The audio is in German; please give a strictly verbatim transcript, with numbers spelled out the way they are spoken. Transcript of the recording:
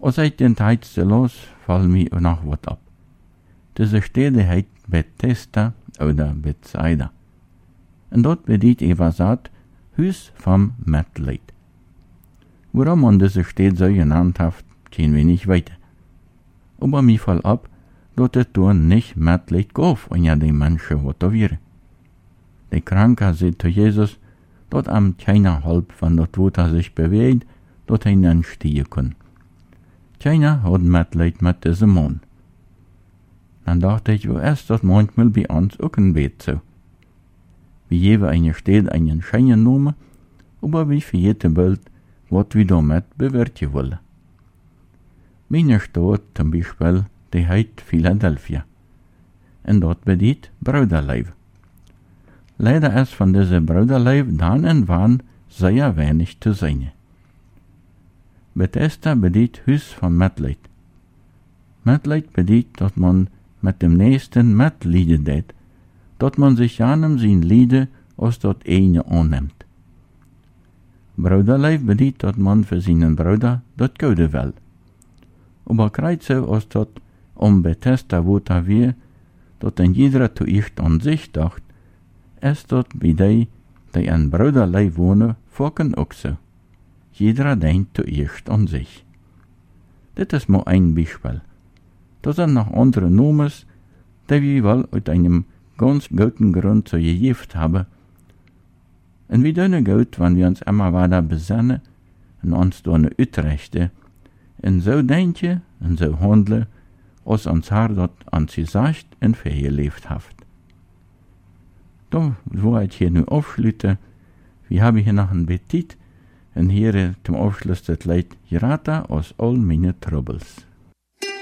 Als ik den tijd te los, val mij nog wat op. Deze stede heet Bethesda oder Bethsaida. En dort bedient Eva zat, huis van Mitleid. Waarom man deze stede zo genannt heeft, können wir nicht weiter. Aber mir fall ab, dat het toen nicht Mitleid gaf onder die Menschen, wat er wäre. Der Kranke sagt zu Jesus, dat am keiner halb van dat wat er sich bewegt, dat hij nicht stehen kann. Keiner hat Mitleid mit diesem Mann. Dann dachte ich, wo ist das manchmal bei uns auch ein Bett so. Wie jeder eine Stelle einen Schein nehmen, aber wie für jede Welt, was wir damit bewirken wollen. Meine Stadt zum Beispiel, die heißt Philadelphia. Und dort bedient Bruderleib. Leider ist von dieser Bruderleib dann und wann sehr wenig zu sehen. Bethesda bedient Huis von Mitleid. Mitleid bedient, dass man mit dem Nächsten mitleiden deed, dass man sich janem sein Lieden als das eine annimmt. Bruderleib bedient, dass man für seinen Bruder das Gute will. Aber kreuz so, als das um Bethesda Wota wir, dass ein jeder zuerst an sich dacht, ist das bei die, die an Bruderleib wohnen, vorken auch so. Jeder denkt zuerst an sich. Das ist mal ein Beispiel. Da sind noch andere Nomes, die wir wohl aus einem ganz guten Grund so gegift haben. Und wie dünne gut, wenn wir uns immer weiter besinnen und uns da eine Utrechte, und so denken und so handeln, als uns Herr dort an sie sagt und vergelebt hat. Da, wo ich hier nun aufschlüte, wir haben hier noch ein Petit, und hier zum Abschluss das Leid Gerata aus all meine Troubles.